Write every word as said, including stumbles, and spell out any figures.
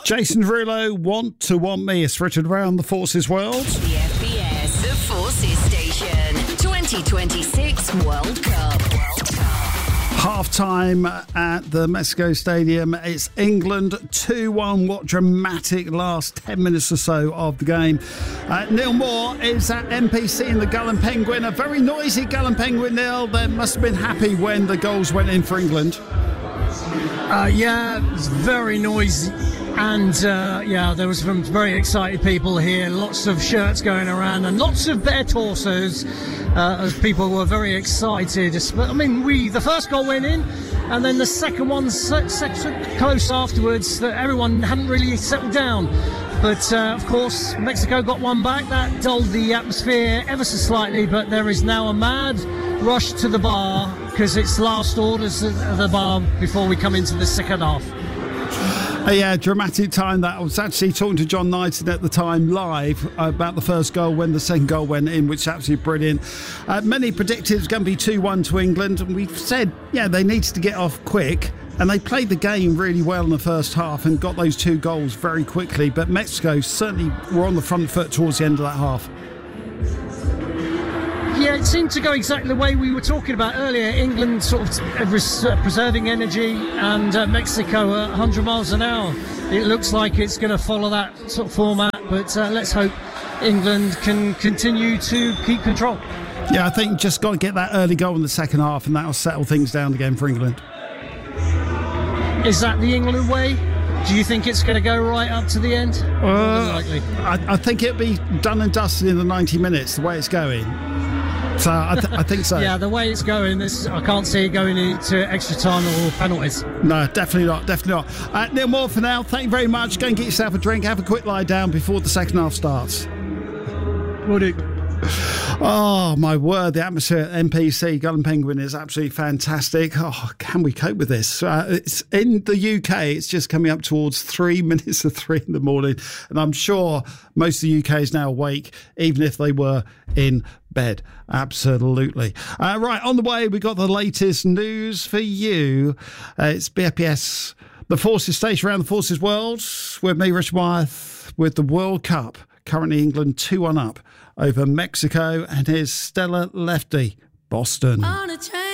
Jason Derulo, Want to Want Me. It's Richard around the Forces World. The F B S, the Forces Station, twenty twenty-six World Cup. World Cup. Half time at the Mexico Stadium. It's England two one. What dramatic last ten minutes or so of the game. Uh, Neil Moore is at M P C in the Gull and Penguin. A very noisy Gull and Penguin, Neil. They must have been happy when the goals went in for England. Uh, yeah, it's very noisy. And, uh, yeah, there was some very excited people here. Lots of shirts going around and lots of bare torsos uh, as people were very excited. I mean, we the first goal went in and then the second one so, so, so close afterwards that everyone hadn't really settled down. But, uh, of course, Mexico got one back. That dulled the atmosphere ever so slightly. But there is now a mad rush to the bar because it's last orders at the bar before we come into the second half. Uh, yeah, dramatic time that. I was actually talking to John Knighton at the time live about the first goal when the second goal went in, which is absolutely brilliant. Uh, many predicted it was going to be two one to England, and we've said, yeah, they needed to get off quick, and they played the game really well in the first half and got those two goals very quickly, but Mexico certainly were on the front foot towards the end of that half. Yeah, it seemed to go exactly the way we were talking about earlier. England sort of res- preserving energy and uh, Mexico at one hundred miles an hour. It looks like it's going to follow that sort of format, but uh, let's hope England can continue to keep control. Yeah, I think just got to get that early goal in the second half and that'll settle things down again for England. Is that the England way? Do you think it's going to go right up to the end? Uh, I, I think it'll be done and dusted in the ninety minutes, the way it's going. So I, th- I think so. Yeah, the way it's going, this, I can't see it going into extra time or penalties. No, definitely not, definitely not. Uh, Neil Moore for now, thank you very much. Go and get yourself a drink, have a quick lie down before the second half starts. Will do. Oh, my word, the atmosphere at M P C, Gull and Penguin, is absolutely fantastic. Oh, can we cope with this? Uh, it's in the U K, it's just coming up towards three minutes of three in the morning, and I'm sure most of the U K is now awake, even if they were in bed. Absolutely. Uh, right, on the way, we got the latest news for you. Uh, it's B F P S, the Forces Station around the Forces World, with me, Richard Wyeth, with the World Cup. Currently England two one up over Mexico, and here's Stella Lefty, Boston.